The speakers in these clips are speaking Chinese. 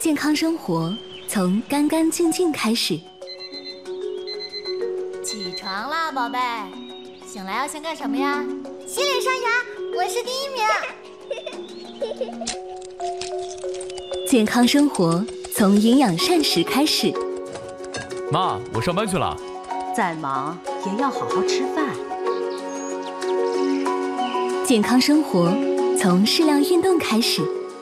健康生活从干干净净开始。 起床啦，宝贝！醒来要先干什么呀？ 洗脸刷牙，我是第一名。健康生活从营养膳食开始。 妈，我上班去了。 再忙也要好好吃饭。 健康生活从适量运动开始。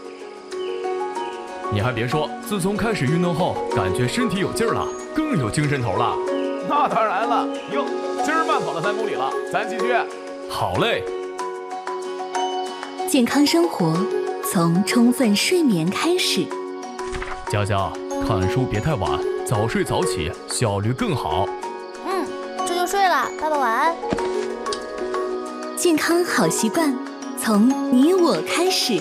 你还别说，自从开始运动后，感觉身体有劲儿了，更有精神头了。 那当然了，哟，今儿慢跑了3公里了，咱继续。 好嘞。 健康生活从充分睡眠开始。 佳佳，看书别太晚，早睡早起，效率更好。 这就睡了，爸爸晚安。 健康好习惯从你我开始。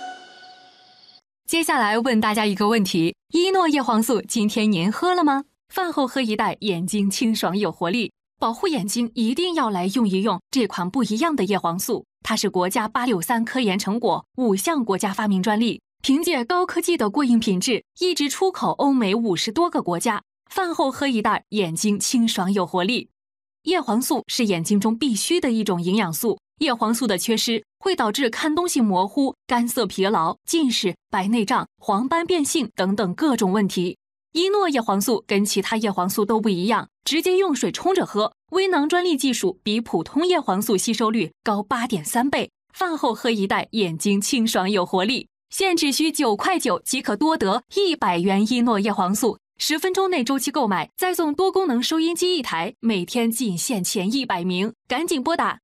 接下来问大家一个问题：依诺叶黄素今天您喝了吗？饭后喝一袋，眼睛清爽有活力。保护眼睛一定要来用一用这款不一样的叶黄素，它是国家863科研成果，5项国家发明专利，凭借高科技的过硬品质，一直出口欧美50多个国家。饭后喝一袋，眼睛清爽有活力。叶黄素是眼睛中必须的一种营养素，叶黄素的缺失会导致看东西模糊、干涩疲劳、近视、白内障、黄斑变性等等各种问题。依诺叶黄素跟其他叶黄素都不一样，直接用水冲着喝，微囊专利技术比普通叶黄素吸收率高8.3倍。饭后喝一袋，眼睛清爽有活力。现只需9.9块即可多得100元依诺叶黄素，10分钟内周期购买，再送多功能收音机1台，每天仅限前100名，赶紧拨打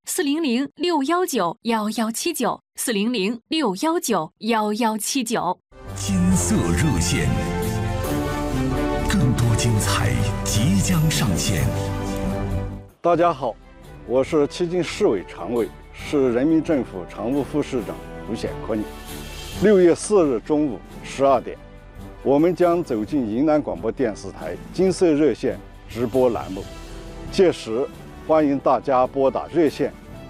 400-619-1179，400-619-1179。 金色热线，更多精彩即将上线。 大家好，我是迄今市委常委、市人民政府常务副市长胡显坤。6月4日中午12点，我们将走进云南广播电视台金色热线直播栏目，届时欢迎大家拨打热线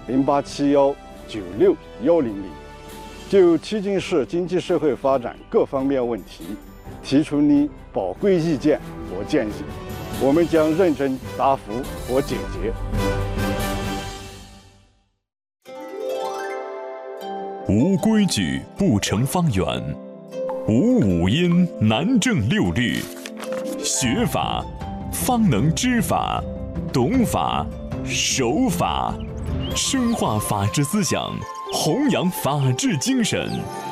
0871961100，就迄今市经济社会发展各方面问题提出你宝贵意见和建议，我们将认真答复和解决。 无规矩不成方圆，无五音难正6律。学法方能知法，懂法守法，深化法治思想，弘扬法治精神。